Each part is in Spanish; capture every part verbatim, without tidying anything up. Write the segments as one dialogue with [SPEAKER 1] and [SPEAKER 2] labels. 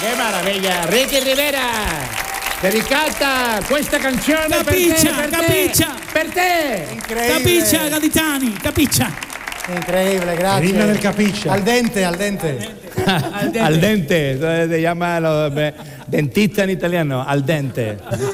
[SPEAKER 1] che meraviglia! Ricky Rivera! Dedicata questa canzone
[SPEAKER 2] Capiccia,
[SPEAKER 1] per te, per
[SPEAKER 2] capiccia.
[SPEAKER 1] te, per te!
[SPEAKER 3] Increíble.
[SPEAKER 2] Capiccia, gaditani, capiccia.
[SPEAKER 3] Increíble, gracias.
[SPEAKER 4] El himno del Capiccia.
[SPEAKER 3] Al dente, al dente.
[SPEAKER 1] Al dente. Al dente, entonces se llama los eh, dentista en italiano, al dente.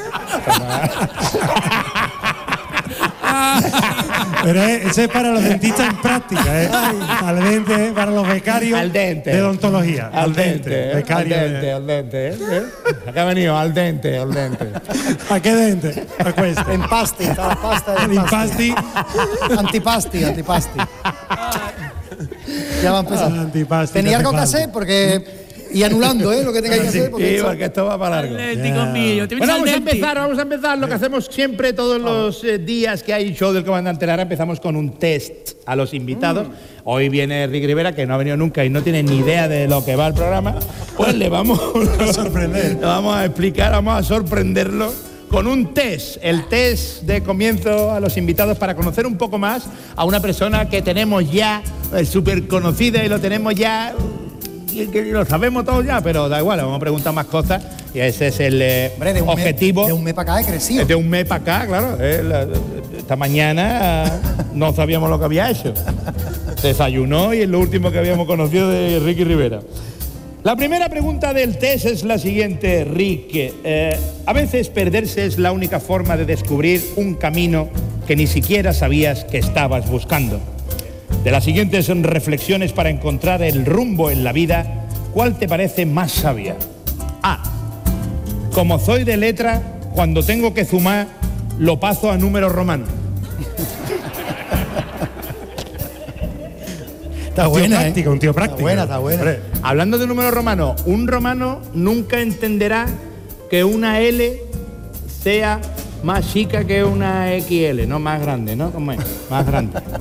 [SPEAKER 4] Pero eh, ese es para los dentistas en práctica, ¿eh? Al dente para los becarios
[SPEAKER 1] Al dente.
[SPEAKER 4] de odontología.
[SPEAKER 1] Al dente, al
[SPEAKER 4] becario
[SPEAKER 1] dente,
[SPEAKER 4] de-
[SPEAKER 1] al dente. ¿eh? Acá ha venido, al dente, al dente.
[SPEAKER 4] ¿A qué dente? A questo.
[SPEAKER 3] Empasti, la pasta de
[SPEAKER 4] L'impasti.
[SPEAKER 3] Antipasti, antipasti. Ya va a empezar.
[SPEAKER 4] Antipasti,
[SPEAKER 3] Tenía
[SPEAKER 4] no
[SPEAKER 3] algo
[SPEAKER 4] hace
[SPEAKER 3] que
[SPEAKER 4] falta.
[SPEAKER 3] hacer porque... Y anulando, ¿eh? Lo que tengáis que hacer. Porque
[SPEAKER 1] Sí,
[SPEAKER 3] esto-
[SPEAKER 1] porque esto va para largo.
[SPEAKER 2] Atlético mío. Te
[SPEAKER 1] Bueno, vamos a
[SPEAKER 2] al dente.
[SPEAKER 1] empezar, vamos a empezar lo que hacemos siempre todos los eh, días que hay show del Comandante Lara. Empezamos con un test a los invitados. Hoy viene Ricky Rivera, que no ha venido nunca y no tiene ni idea de lo que va el programa. Pues le vamos
[SPEAKER 4] A sorprender.
[SPEAKER 1] le vamos a explicar, vamos a sorprenderlo con un test, el test de comienzo a los invitados para conocer un poco más a una persona que tenemos ya eh, súper conocida y lo tenemos ya... y que lo sabemos todos ya, pero da igual, vamos a preguntar más cosas y ese es el eh,
[SPEAKER 3] Hombre, de un
[SPEAKER 1] objetivo.
[SPEAKER 3] Mes, de un mes para acá he crecido.
[SPEAKER 1] De un mes para acá, claro. eh, la- esta mañana eh, no sabíamos lo que había hecho. Desayunó y es lo último que habíamos conocido de Ricky Rivera. La primera pregunta del test es la siguiente, Rick. Eh, a veces perderse es la única forma de descubrir un camino que ni siquiera sabías que estabas buscando. De las siguientes reflexiones para encontrar el rumbo en la vida, ¿cuál te parece más sabia? A. Como soy de letra, cuando tengo que sumar, lo paso a número romano.
[SPEAKER 3] Está
[SPEAKER 4] Un tío
[SPEAKER 3] buena,
[SPEAKER 4] práctico,
[SPEAKER 3] ¿eh?
[SPEAKER 4] un tío práctico.
[SPEAKER 3] Está buena, está buena.
[SPEAKER 4] Hombre,
[SPEAKER 1] Hablando de número romano, un romano nunca entenderá que una L sea más chica que una equis ele, no más grande, ¿no? ¿Cómo es? Más grande.